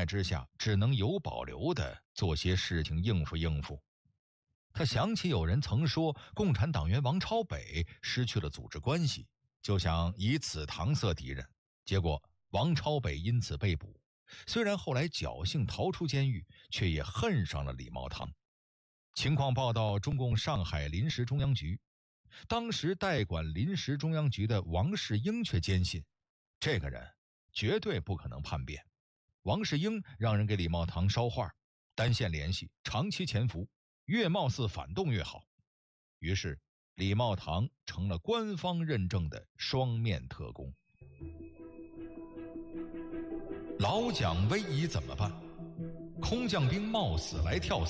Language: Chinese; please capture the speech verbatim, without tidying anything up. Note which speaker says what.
Speaker 1: 奈之下，只能有保留地做些事情应付应付。他想起有人曾说共产党员王超北失去了组织关系，就想以此搪塞敌人，结果王超北因此被捕，虽然后来侥幸逃出监狱，却也恨上了李茂堂。情况报到中共上海临时中央局，当时代管临时中央局的王世英却坚信，这个人绝对不可能叛变。王世英让人给李茂堂捎话，单线联系，长期潜伏，越貌似反动越好。于是李茂堂成了官方认证的双面特工。老蒋危疑怎么办？空降兵冒死来跳伞，